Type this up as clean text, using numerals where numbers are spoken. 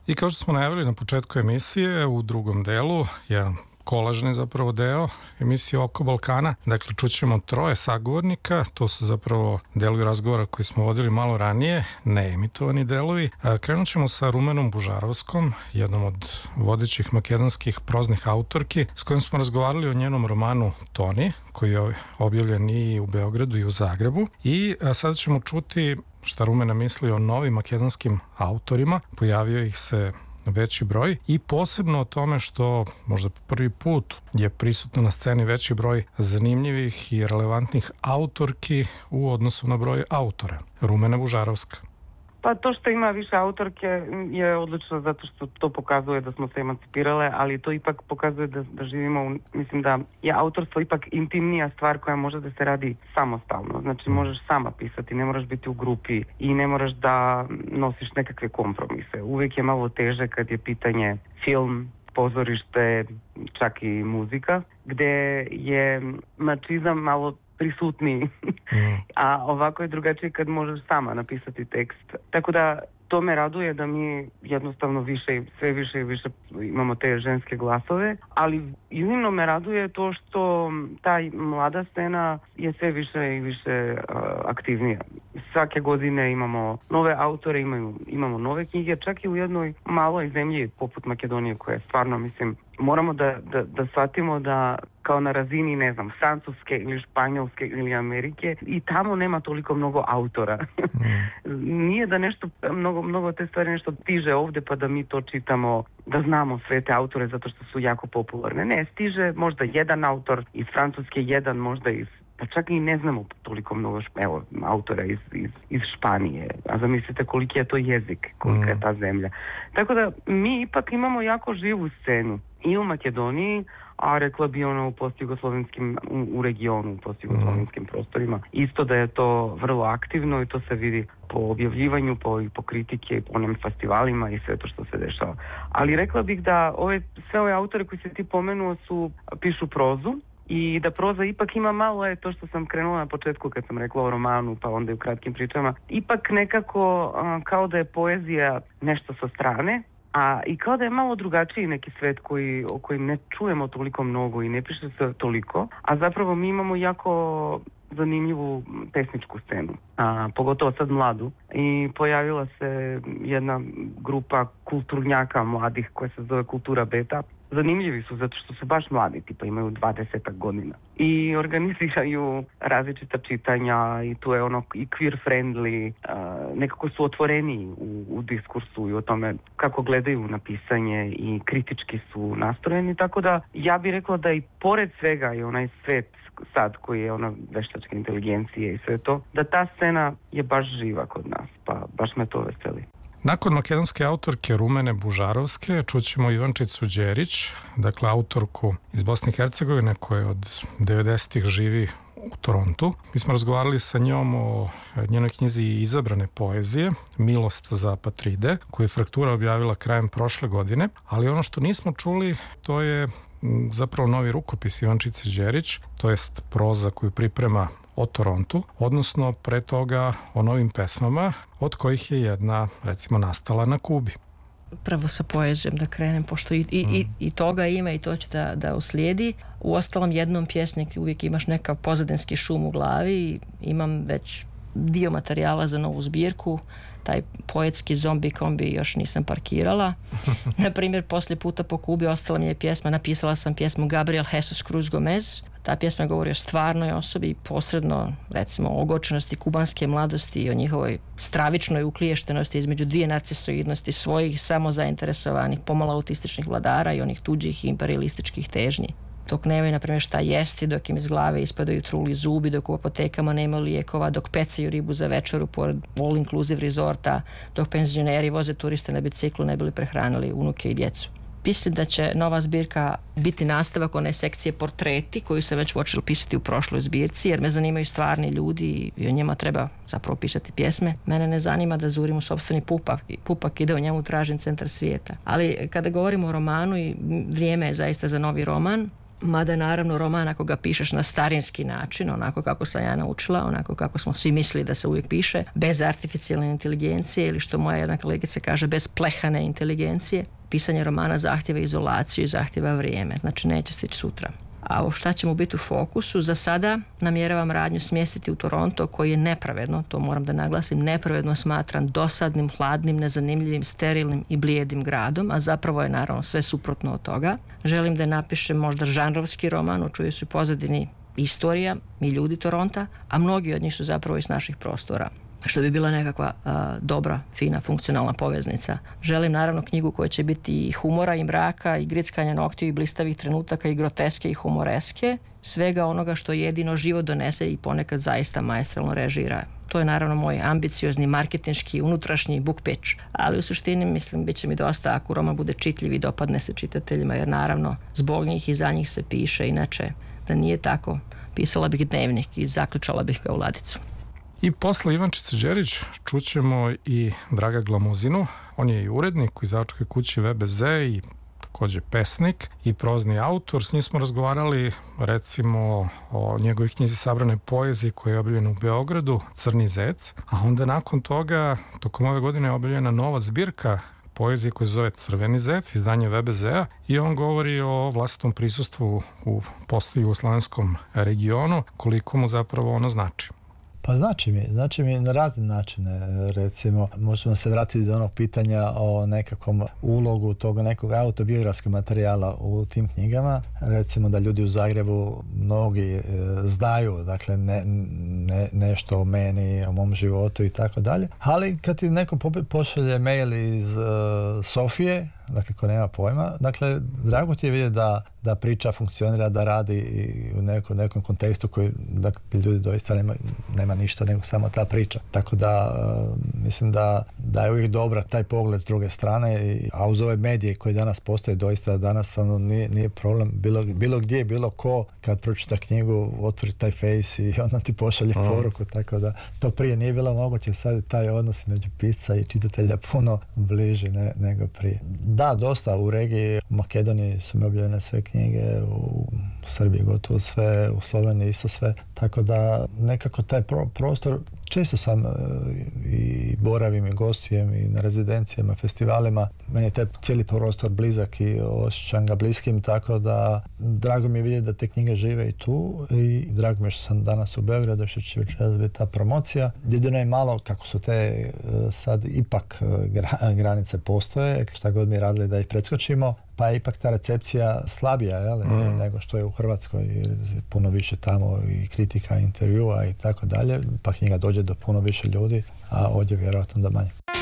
I kao što smo najavili na početku emisije, u drugom delu, jedan kolažni zapravo deo emisije Oko Balkana. Dakle, čućemo troje sagovornika, to su zapravo delovi razgovora koji smo vodili malo ranije, neemitovani delovi. Krenut ćemo sa Rumenom Bužarovskom, jednom od vodećih makedonskih proznih autorki, s kojim smo razgovarali o njenom romanu Toni, koji je objavljen i u Beogradu i u Zagrebu. I sada ćemo čuti šta Rumena misli o novim makedonskim autorima. Pojavio ih se veći broj i posebno o tome što možda prvi put je prisutno na sceni veći broj zanimljivih i relevantnih autorki u odnosu na broj autora. Rumena Bužarovska. Pa to što ima više autorke je odlično zato što to pokazuje da smo se emancipirale, ali to ipak pokazuje da živimo, mislim da je autorstvo ipak intimnija stvar koja može da se radi samostalno. Znači možeš sama pisati, ne moraš biti u grupi i ne moraš da nosiš nekakve kompromise. Uvijek je malo teže kad je pitanje film, pozorište, čak i muzika, gde je mačizam malo prisutniji, a ovako je drugačije kad možeš sama napisati tekst. Tako da to me raduje da mi jednostavno sve više i više imamo te ženske glasove, ali iznimno me raduje to što taj mlada scena je sve više i više aktivnija. Svake godine imamo nove autore, imamo nove knjige, čak i u jednoj maloj zemlji poput Makedonije koja je stvarno, mislim, moramo da shvatimo da kao na razini, ne znam, Francuske ili Španjolske ili Amerike i tamo nema toliko mnogo autora. Nije da nešto, mnogo te stvari nešto stiže ovde pa da mi to čitamo, da znamo sve te autore zato što su jako popularne. Ne, stiže možda jedan autor iz Francuske, jedan možda pa čak i ne znamo toliko mnogo autora iz Španije. A zamislite koliki je to jezik, kolika je ta zemlja. Tako da mi ipak imamo jako živu scenu i u Makedoniji, a rekla bi ono u postjugoslovenskim, u regionu, u postjugoslovenskim prostorima. Isto da je to vrlo aktivno i to se vidi po objavljivanju, po kritike, po onim festivalima i sve to što se dešava. Ali rekla bih da sve ove autore koji se ti pomenuo pišu prozu, i da proza ipak ima malo je to što sam krenula na početku kad sam rekla o romanu pa onda i u kratkim pričama. Ipak nekako kao da je poezija nešto sa strane, a i kao da je malo drugačiji neki svet o kojem ne čujemo toliko mnogo i ne piše se toliko, a zapravo mi imamo jako zanimljivu pesničku scenu, pogotovo sad mladu. I pojavila se jedna grupa kulturnjaka mladih koja se zove Kultura Beta. Zanimljivi su zato što su baš mladi, tipa imaju 20 godina. I organiziraju različita čitanja i tu je ono i queer friendly, nekako su otvoreni u diskursu i o tome kako gledaju na pisanje i kritički su nastrojeni. Tako da ja bih rekla da i pored svega i onaj svet sad koji je ona veštačke inteligencije i sve to, da ta scena je baš živa kod nas, pa baš me to veseli. Nakon makedonske autorke Rumene Bužarovske čućemo Ivančicu Đerić, dakle autorku iz Bosne i Hercegovine koja od 90-ih živi u Torontu. Mi smo razgovarali sa njom o njenoj knjizi Izabrane poezije, Milost za Patride, koju je Fraktura objavila krajem prošle godine, ali ono što nismo čuli to je zapravo novi rukopis Ivančice Đerić, to jest proza koju priprema o Torontu, odnosno pre toga o novim pesmama, od kojih je jedna, recimo, nastala na Kubi. Prvo sa poezijom da krenem, pošto i toga ima i to će da uslijedi. U ostalom jednom pjesnik uvijek imaš nekav pozadinski šum u glavi. Imam već dio materijala za novu zbirku. Taj poetski zombi kombi još nisam parkirala. Naprimjer, poslije puta po Kubi ostala mi je pjesma, napisala sam pjesmu Gabriel Jesus Cruz Gomez. Ta pjesma govori o stvarnoj osobi, posredno, recimo, o ogorčenosti kubanske mladosti i o njihovoj stravičnoj ukliještenosti između dvije narcisoidnosti svojih samozainteresovanih, pomalo autističnih vladara i onih tuđih imperialističkih težnji. Dok nemaju, na primjer, šta jesti, dok im iz glave ispadaju truli zubi, dok u apotekama nema lijekova, dok pecaju ribu za večeru pored all-inclusive resorta, dok penzioneri voze turiste na biciklu ne bili prehranili unuke i djecu. Mislim da će nova zbirka biti nastavak one sekcije portreti koju sam već počela pisati u prošloj zbirci, jer me zanimaju stvarni ljudi i o njima treba zapravo pisati pjesme. Mene ne zanima da zurim u sopstveni pupak i da u njemu tražim centar svijeta. Ali kada govorimo o romanu, i vrijeme je zaista za novi roman, mada naravno roman ako ga pišeš na starinski način, onako kako sam ja naučila, onako kako smo svi mislili da se uvijek piše, bez artificijalne inteligencije ili što moja jedna kolegica kaže, bez plehane inteligencije. Pisanje romana zahtjeva izolaciju i zahtjeva vrijeme, znači neće stići sutra. A šta će mu biti u fokusu? Za sada namjeravam radnju smjestiti u Toronto, koji je nepravedno, to moram da naglasim, nepravedno smatran dosadnim, hladnim, nezanimljivim, sterilnim i blijedim gradom, a zapravo je naravno sve suprotno od toga. Želim da napišem možda žanrovski roman, u čujoj su pozadini istorija i ljudi Toronta, a mnogi od njih su zapravo iz naših prostora, što bi bila nekakva dobra, fina, funkcionalna poveznica. Želim naravno knjigu koja će biti i humora i mraka i grickanja noktiju i blistavih trenutaka i groteske i humoreske, svega onoga što jedino život donese i ponekad zaista maestralno režira. To je naravno moj ambiciozni, marketinški, unutrašnji book pitch, ali u suštini mislim bit će mi dosta ako roman bude čitljiv i dopadne se čitateljima, jer naravno zbog njih i za njih se piše, inače da nije tako pisala bih dnevnik i zaključala bih ga u ladicu. I posle Ivančice Đerić čućemo i Draga Glamuzinu. On je i urednik u izdavačkoj kući VBZ i također pesnik i prozni autor. S njim smo razgovarali recimo o njegovoj knjizi sabrane poezije koja je objavljena u Beogradu, Crni zec, a onda nakon toga tokom ove godine je objavljena nova zbirka poezije koja se zove Crveni zec, izdanje VBZ-a, i on govori o vlastitom prisustvu u postjugoslavenskom regionu, koliko mu zapravo ono znači. Pa znači mi na razne načine, recimo, možemo se vratiti do onog pitanja o nekakvom ulogu toga nekog autobiografskog materijala u tim knjigama, recimo da ljudi u Zagrebu mnogi znaju, dakle, nešto o meni, o mom životu i tako dalje, ali kad ti neko pošalje mail iz Sofije, dakle, ko nema pojma, dakle, drago ti je vidjeti da priča funkcionira, da radi u nekom kontekstu koji, dakle, ljudi doista nema ništa nego samo ta priča. Tako da mislim da je uvijek dobra taj pogled s druge strane, a uz ove medije koje danas postoje, doista danas nije problem bilo gdje, bilo ko, kad pročita knjigu, otvori taj face i onda ti pošalje poruku, tako da to prije nije bilo moguće, sad je taj odnos među pisca i čitatelja puno bliži nego prije. Da, dosta u regiji, u Makedoniji su mi objavljene sve knjige, u Srbiji gotovo sve, u Sloveniji isto sve, tako da nekako taj prostor, često sam i boravim i gostujem i na rezidencijama, festivalima, meni je taj cijeli prostor blizak i osjećam ga bliskim, tako da drago mi je vidjeti da te knjige žive i tu i drago mi je što sam danas u Beogradu, što će večeras biti ta promocija. Jedino je malo kako su te sad ipak granice postoje, šta god mi radili da ih preskočimo, pa je ipak ta recepcija slabija nego što je u Hrvatskoj, jer je puno više tamo i kritika, intervjua i tako dalje, pa knjiga dođe do puno više ljudi, a ovdje vjerojatno da manje.